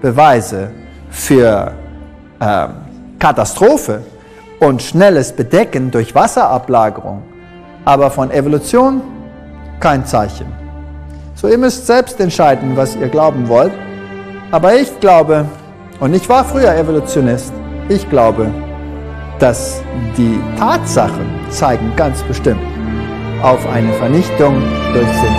Beweise für Katastrophe und schnelles Bedecken durch Wasserablagerung, aber von Evolution kein Zeichen. So, ihr müsst selbst entscheiden, was ihr glauben wollt, aber ich glaube, und ich war früher Evolutionist, ich glaube, dass die Tatsachen zeigen ganz bestimmt auf eine Vernichtung durch Sinn.